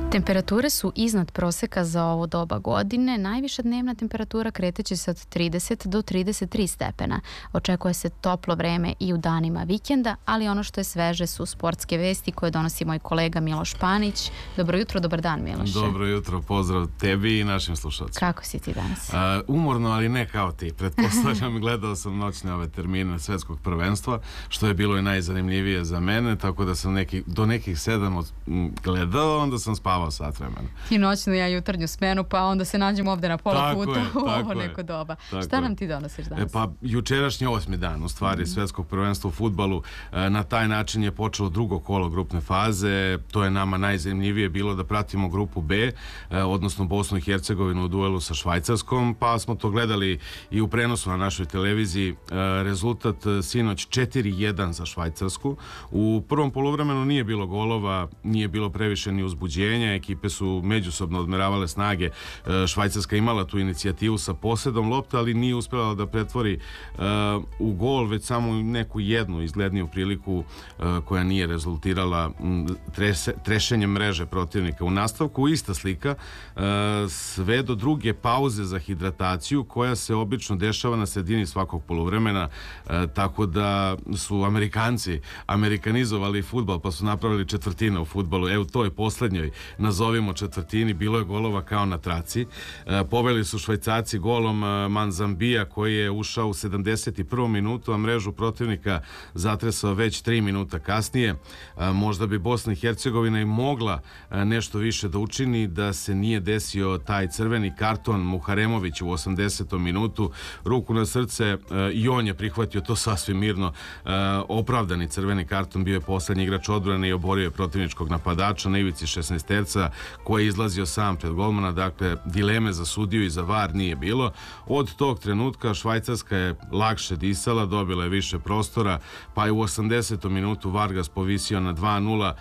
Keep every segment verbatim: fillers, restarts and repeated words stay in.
Temperature su iznad proseka za ovo doba godine. Najviša dnevna temperatura kreteće se od trideset do trideset tri stepena. Očekuje se toplo vreme i u danima vikenda, ali ono što je sveže su sportske vesti koje donosi moj kolega Miloš Panić. Dobro jutro, dobar dan, Miloše. Dobro jutro, pozdrav tebi i našim slušalcima. Kako si ti danas? Uh, umorno, ali ne kao ti. Pretpostavljam, gledao sam noćne ove termine svetskog prvenstva, što je bilo i najzanimljivije za mene, tako da sam neki, do nekih sedam od, m, gledao, onda sam spavao sat vremena. Ti noćnu, ja jutarnju smenu, pa onda se nađemo ovde na pola tako puta je, u ovo je, neko doba. Šta je. nam ti donosiš danas? E pa, jučerašnji osmi dan, u stvari, mm. svetskog prvenstva u fudbalu. E, na taj način je počelo drugo kolo grupne faze. To je nama najzanimljivije bilo da pratimo grupu B, e, odnosno Bosnu i Hercegovinu u duelu sa Švajcarskom, pa smo to gledali i u prenosu na našoj televiziji. E, rezultat sinoć četiri jedan za Švajcarsku. U prvom poluvremenu nije bilo golova, nije bilo previše ni uzbuđenja, ekipe su međusobno odmeravale snage. Švajcarska imala tu inicijativu sa posedom lopte, ali nije uspjela da pretvori uh, u gol, već samo neku jednu izgledniju priliku uh, koja nije rezultirala trese, trešenjem mreže protivnika. U nastavku ista slika, uh, sve do druge pauze za hidrataciju koja se obično dešava na sredini svakog poluvremena, uh, tako da su Amerikanci amerikanizovali fudbal, pa su napravili četvrtine u fudbalu. Evo, to je poslednjoj, nazovimo četvrtini, bilo je golova kao na traci. E, poveli su Švajcarci golom e, Manzambija koji je ušao u sedamdeset prvom minutu, a mrežu protivnika zatresao već tri minuta kasnije. E, možda bi Bosna i Hercegovina i mogla e, nešto više da učini da se nije desio taj crveni karton Muharemović u osamdesetom minutu. Ruku na srce e, i on je prihvatio to sasvim mirno. E, opravdani crveni karton, bio je poslednji igrač odbrane i oborio je protivničkog napadača na ivici šesnaesterca koji je izlazio sam pred golmana, dakle dileme za sudiju i za var nije bilo. Od tog trenutka Švajcarska je lakše disala, dobila je više prostora, pa je u osamdesetom minutu Vargas povisio na dva nula.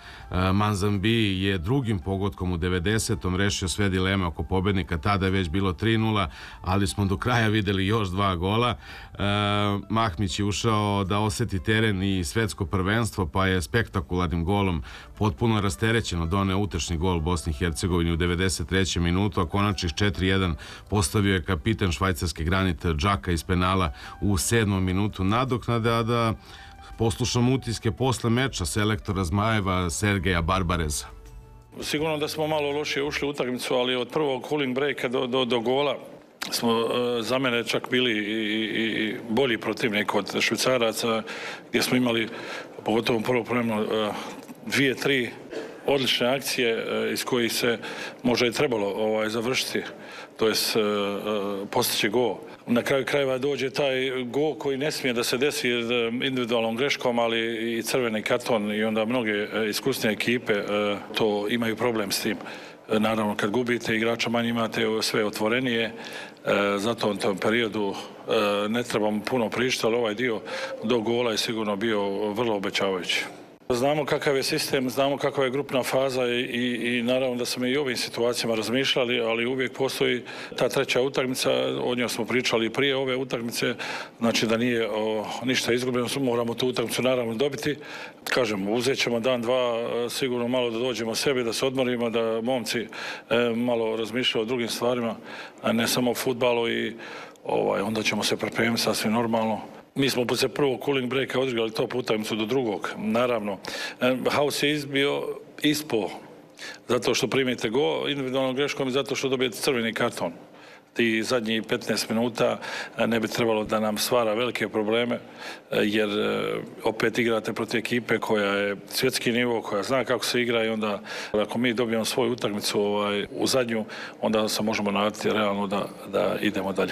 Manzambi je drugim pogodkom u devedesetom rešio sve dileme oko pobednika, tada je već bilo tri nula, ali smo do kraja videli još dva gola. Mahmić je ušao da oseti teren i svetsko prvenstvo, pa je spektakularnim golom potpuno rasterećeno doneo utešni gol Bosni i Hercegovini u devedeset trećem minutu, a konačnih četiri jedan postavio je kapitan švajcarske granite Džaka iz penala u sedmom minutu nadoknade. A da poslušam utiske posle meča selektora Zmajeva Sergeja Barbareza. Sigurno da smo malo lošije ušli u utakmicu, ali od prvog cooling breaka do, do, do gola smo uh, za mene čak bili i, i bolji protivnik od Švicaraca, gdje smo imali, pogotovo prvo premno, uh, dvije, tri odlične akcije uh, iz kojih se možda i trebalo ovaj, završiti, to jest uh, uh, postići gol. Na kraju krajeva dođe taj gol koji ne smije da se desi individualnom greškom, ali i crveni karton, i onda mnoge uh, iskusne ekipe uh, to imaju problem s tim. Naravno, kad gubite igrača manje imate sve otvorenije, zato u tom periodu ne trebamo puno pričati, ali ovaj dio do gola je sigurno bio vrlo obećavajući. Znamo kakav je sistem, znamo kakva je grupna faza i, i, i naravno da smo i u ovim situacijama razmišljali, ali uvijek postoji ta treća utakmica, o njoj smo pričali prije ove utakmice, znači da nije o, ništa izgubljeno, moramo tu utakmicu naravno dobiti. Kažem, uzet ćemo dan, dva, sigurno malo da dođemo sebi, da se odmorimo, da momci e, malo razmišljaju o drugim stvarima, a ne samo o fudbalu, i ovaj, onda ćemo se pripremiti sasvim normalno. Mi smo poslije prvog cooling breaka odigrali to utakmicu do drugog, naravno. Haus je izbio ispo, zato što primite go individualnom greškom i zato što dobijete crveni karton. Ti zadnji petnaest minuta ne bi trebalo da nam stvara velike probleme, jer opet igrate protiv ekipe koja je svjetski nivo, koja zna kako se igra, i onda ako mi dobijemo svoju utakmicu ovaj, u zadnju, onda se možemo nadati realno da, da idemo dalje.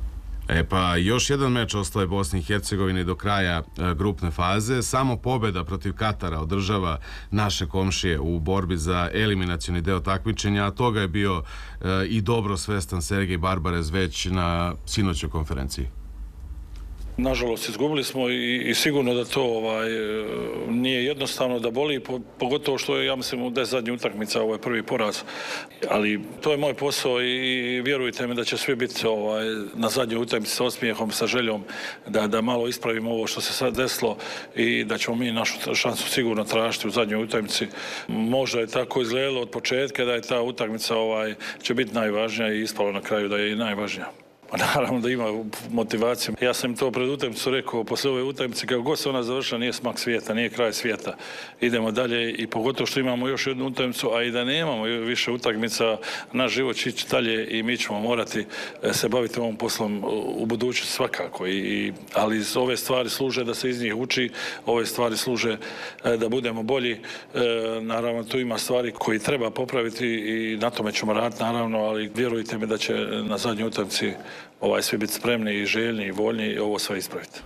E pa, još jedan meč ostaje Bosni i Hercegovini do kraja e, grupne faze. Samo pobjeda protiv Katara održava naše komšije u borbi za eliminacioni deo takmičenja, a toga je bio e, i dobro svestan Sergej Barbarez već na sinoćoj konferenciji. Nažalost, izgubili smo i, i sigurno da to ovaj, nije jednostavno, da boli, po, pogotovo što je, ja mislim, da je zadnja utakmica, ovaj prvi poraz. Ali to je moj posao i vjerujte mi da će svi biti ovaj, na zadnjoj utakmici sa osmijehom, sa željom da, da malo ispravimo ovo što se sad desilo i da ćemo mi našu šansu sigurno tražiti u zadnjoj utakmici. Možda je tako izgledalo od početka da je ta utakmica ovaj, će biti najvažnija i ispalo na kraju da je i najvažnija. Pa naravno da ima motivaciju. Ja sam to pred utakmicu rekao, posle ove utakmice, kako god se ona završila, nije smak svijeta, nije kraj svijeta. Idemo dalje i pogotovo što imamo još jednu utakmicu, a i da nemamo više utakmica, naš život će ići dalje i mi ćemo morati se baviti ovom poslom u budućnosti svakako. I, ali ove stvari služe da se iz njih uči, ove stvari služe da budemo bolji. Naravno, tu ima stvari koji treba popraviti i na tome ćemo raditi, naravno, ali vjerujte mi da će na zadnjoj utakmici ovaj, svi biti spremni i željni i voljni i ovo sve ispraviti.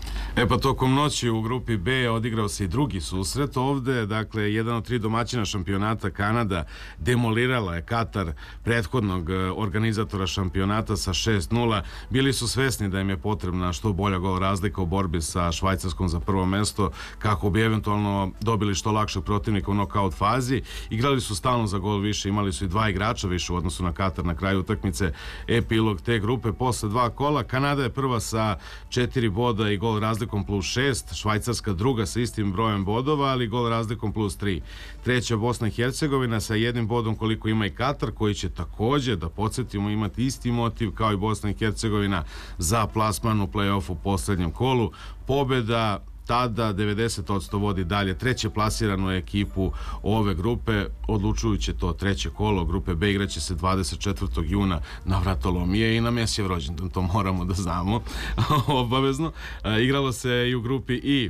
E pa tokom noći u grupi B odigrao se i drugi susret ovde, dakle jedan od tri domaćina šampionata Kanada demolirala je Katar, prethodnog organizatora šampionata, sa šest nula. Bili su svesni da im je potrebna što bolja gol razlika u borbi sa Švajcarskom za prvo mesto kako bi eventualno dobili što lakšeg protivnika u nokaut fazi. Igrali su stalno za gol više, imali su i dva igrača više u odnosu na Katar na kraju utakmice. Epilog te grupe posle dva kola. Kanada je prva sa četiri boda i gol razlika plus šest, Švajcarska druga sa istim brojem bodova, ali gol razlikom plus tri. Treća Bosna i Hercegovina sa jednim bodom koliko ima i Katar, koji će također, da podsjetimo, imati isti motiv kao i Bosna i Hercegovina za plasman u play-off u poslednjem kolu. Pobjeda tada devedeset posto vodi dalje treće plasiranu ekipu ove grupe. Odlučujuće to treće kolo grupe B igraće se dvadeset četvrtog juna na vratolomije i na Mesijev rođendan, to moramo da znamo obavezno. E, igralo se i u grupi I.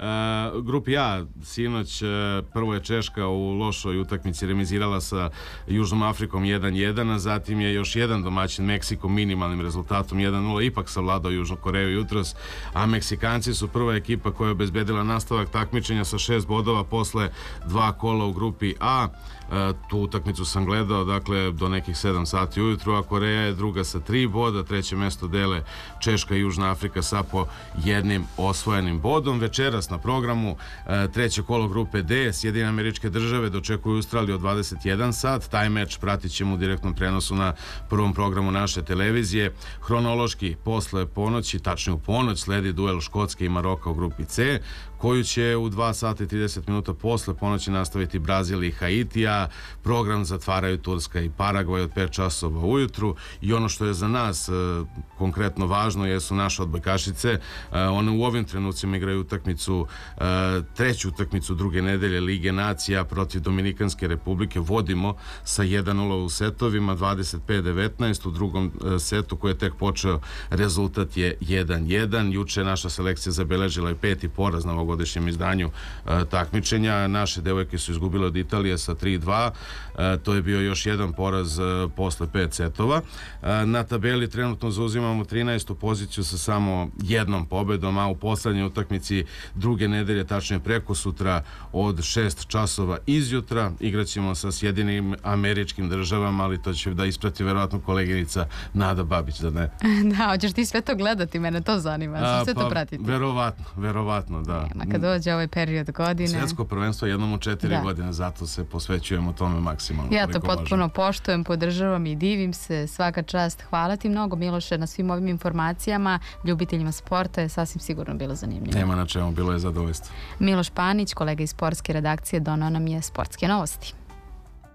Uh, grupi A, sinoć, uh, prvo je Češka u lošoj utakmici remizirala sa Južnom Afrikom jedan jedan, a zatim je još jedan domaćin Meksiko minimalnim rezultatom jedan nula ipak savladao Južnu Koreju jutros, a Meksikanci su prva ekipa koja je obezbedila nastavak takmičenja sa šest bodova posle dva kola u grupi A. Uh, tu utakmicu sam gledao, dakle, do nekih sedam sati ujutru, a Koreja je druga sa tri boda, treće mesto dele Češka i Južna Afrika sa po jednim osvojenim bodom. Večeras na programu uh, treće kolo grupe D, Sjedinjene Američke Države dočekuju Australiju od dvadeset jedan sat. Taj meč pratit ćemo u direktnom prenosu na prvom programu naše televizije. Hronološki posle ponoći, tačnije u ponoć, sledi duel Škotske i Maroka u grupi C, koju će u dva sata i trideset minuta posle ponoći nastaviti Brazil i Haiti, a program zatvaraju Turska i Paragvaj od pet časova ujutru. I ono što je za nas e, konkretno važno jesu naše odbojkašice. E, one u ovim trenucima igraju utakmicu, e, treću utakmicu druge nedelje Lige nacija protiv Dominikanske Republike. Vodimo sa jedan nula u setovima, dvadeset pet devetnaest. U drugom e, setu koji je tek počeo rezultat je jedan jedan. Juče naša selekcija zabeležila je peti poraz na ovogodišnjem izdanju e, takmičenja. Naše devojke su izgubile od Italije sa tri dva. E, to je bio još jedan poraz e, posle pet setova. E, na tabeli trenutno zauzimamo trinaestu poziciju sa samo jednom pobedom, a u poslednjoj utakmici druge nedelje, tačnije preko sutra od šest časova izjutra, igraćemo sa Sjedinim Američkim Državama, ali to će da isprati verovatno koleginica Nada Babić, da ne? Da, hoćeš ti sve to gledati, mene to zanima, a, sve pa, to pratiti. Verovatno, verovatno, da. Nema, kad dođe ovaj period godine. Svetsko prvenstvo jednom u četiri da. godine, zato se posvećujemo tome maksimalno. Ja to potpuno poštujem, podržavam i divim se, svaka čast. Hvala ti mnogo, Miloše, na svim ovim informacijama. Ljubiteljima sporta je sasvim sigurno bilo zanimljivo. Nema na čemu, bilo je zadovoljstvo. Miloš Panić, kolega iz sportske redakcije, donao nam je sportske novosti.